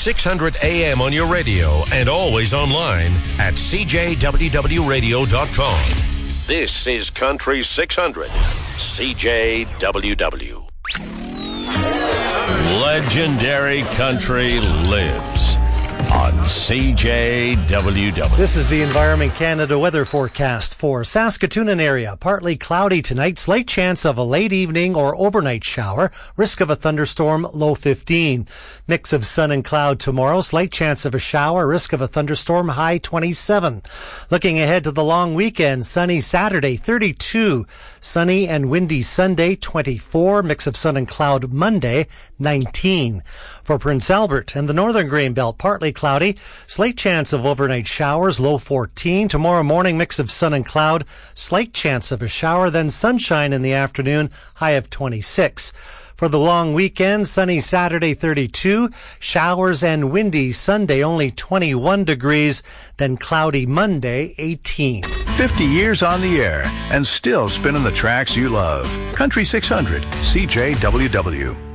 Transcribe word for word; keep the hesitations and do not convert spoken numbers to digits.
six hundred A M on your radio and always online at c j w w radio dot com. This is Country six hundred, C J W W. Legendary country lives on C J W W. This is the Environment Canada weather forecast for Saskatoon and area. Partly cloudy tonight, slight chance of a late evening or overnight shower, risk of a thunderstorm, low fifteen. Mix of sun and cloud tomorrow, slight chance of a shower, risk of a thunderstorm, high twenty-seven. Looking ahead to the long weekend, sunny Saturday, thirty-two. Sunny and windy Sunday, twenty-four. Mix of sun and cloud Monday, nineteen. For Prince Albert and the Northern Grain Belt, partly cloudy, slight chance of overnight showers, low fourteen. Tomorrow morning, mix of sun and cloud, slight chance of a shower, then sunshine in the afternoon, high of twenty-six. For the long weekend, sunny Saturday, thirty-two, showers and windy Sunday, only twenty-one degrees, then cloudy Monday, eighteen. fifty years on the air and still spinning the tracks you love. Country six hundred, C J W W.